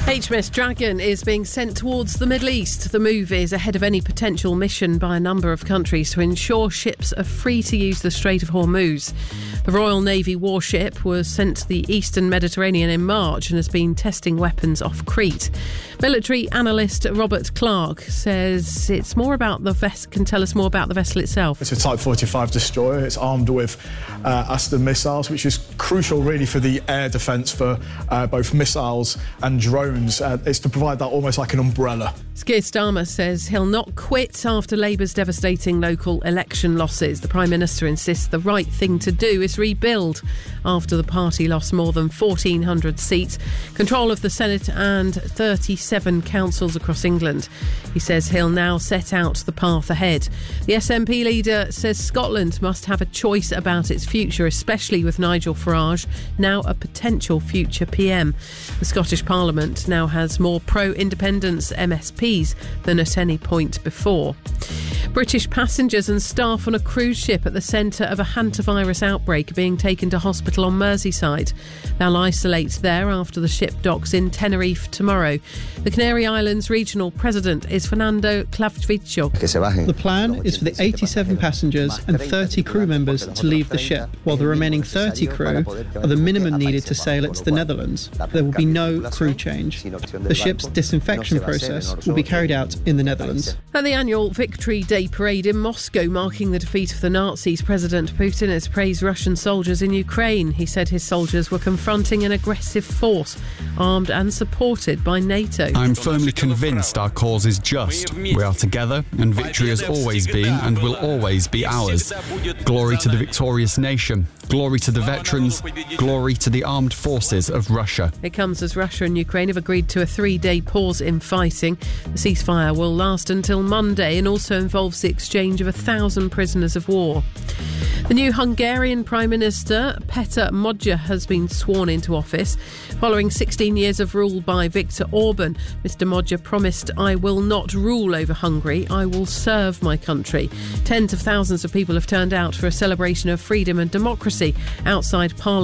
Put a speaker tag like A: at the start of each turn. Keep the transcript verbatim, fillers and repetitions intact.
A: H M S Dragon is being sent towards the Middle East. The move is ahead of any potential mission by a number of countries to ensure ships are free to use the Strait of Hormuz. The Royal Navy warship was sent to the eastern Mediterranean in March and has been testing weapons off Crete. Military analyst Robert Clark says it's more about the vessel, can tell us more about the vessel itself.
B: It's a Type forty-five destroyer. It's armed with uh, Aston missiles, which is crucial really for the air defence for uh, both missiles and drones. Uh, it's to provide that almost like an umbrella.
A: Keir Starmer says he'll not quit after Labour's devastating local election losses. The Prime Minister insists the right thing to do is rebuild after the party lost more than fourteen hundred seats, control of the Senate and thirty-seven councils across England. He says he'll now set out the path ahead. The S N P leader says Scotland must have a choice about its future, especially with Nigel Farage now a potential future P M. The Scottish Parliament now has more pro-independence M S Ps than at any point before. British passengers and staff on a cruise ship at the centre of a hantavirus outbreak are being taken to hospital on Merseyside. They'll isolate there after the ship docks in Tenerife tomorrow. The Canary Islands regional president is Fernando Clavvicho.
C: The plan is for the eighty-seven passengers and thirty crew members to leave the ship, while the remaining thirty crew are the minimum needed to sail it to the Netherlands. There will be no crew change. The ship's disinfection process will be carried out in the Netherlands.
A: At the annual Victory Day parade in Moscow, marking the defeat of the Nazis, President Putin has praised Russian soldiers in Ukraine. He said his soldiers were confronting an aggressive force, armed and supported by NATO.
D: I'm firmly convinced our cause is just. We are together, and victory has always been and will always be ours. Glory to the victorious nation. Glory to the veterans. Glory to the armed forces of Russia.
A: It comes as Russia and Ukraine have agreed to a three-day pause in fighting. The ceasefire will last until Monday and also involves the exchange of a thousand prisoners of war. The new Hungarian Prime Minister, Peter Magyar, has been sworn into office. Following sixteen years of rule by Viktor Orban, Mister Magyar promised, "I will not rule over Hungary, I will serve my country." Tens of thousands of people have turned out for a celebration of freedom and democracy outside Parliament.